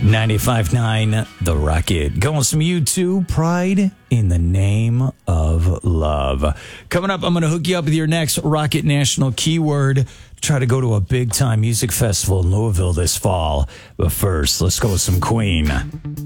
95.9 The Rocket. Going some U2, Pride in the Name of Love. Coming up, I'm going to hook you up with your next Rocket National keyword. Try to go to a big-time music festival in Louisville this fall. But first, let's go with some Queen.